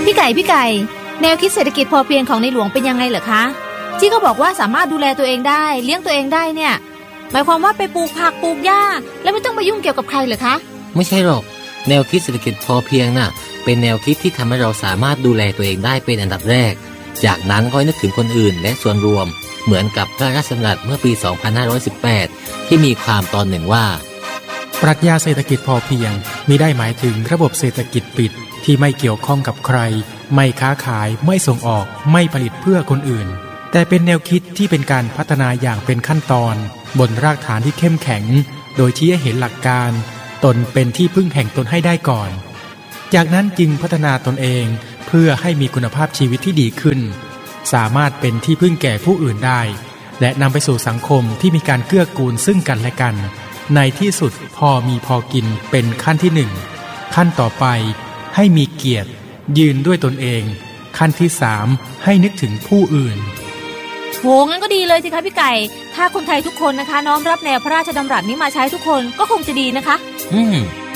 พี่ไก่แนวคิดเศรษฐกิจพอเพียงของในหลวงเป็นยังไงเหรอคะที่เขาบอกว่าสามารถดูแลตัวเองได้เลี้ยงตัวเองได้เนี่ยหมายความว่าไปปลูกผักปลูกหญ้าแล้วไม่ต้องไปยุ่งเกี่ยวกับใครเหรอคะไม่ใช่หรอกแนวคิดเศรษฐกิจพอเพียงน่ะเป็นแนวคิดที่ทำให้เราสามารถดูแลตัวเองได้เป็นอันดับแรกจากนั้นก็นึกถึงคนอื่นและส่วนรวมเหมือนกับพระราชดำรัสเมื่อปี 2518 ที่มีความตอนหนึ่งว่าปรัชญาเศรษฐกิจพอเพียงมิได้หมายถึงระบบเศรษฐกิจปิดที่ไม่เกี่ยวข้องกับใครไม่ค้าขายไม่ส่งออกไม่ผลิตเพื่อคนอื่นแต่เป็นแนวคิดที่เป็นการพัฒนาอย่างเป็นขั้นตอนบนรากฐานที่เข้มแข็งโดยชี้ให้เห็นหลักการตนเป็นที่พึ่งแห่งตนให้ได้ก่อนจากนั้นจึงพัฒนาตนเองเพื่อให้มีคุณภาพชีวิตที่ดีขึ้นสามารถเป็นที่พึ่งแก่ผู้อื่นได้และนำไปสู่สังคมที่มีการเกื้อกูลซึ่งกันและกันในที่สุดพอมีพอกินเป็นขั้นที่หนึ่งขั้นต่อไปให้มีเกียรติยืนด้วยตนเองขั้นที่3ให้นึกถึงผู้อื่นโหงั้นก็ดีเลยสิคะพี่ไก่ถ้าคนไทยทุกคนนะคะน้อมรับแนวพระราชดำรัสนี้มาใช้ทุกคนก็คงจะดีนะคะ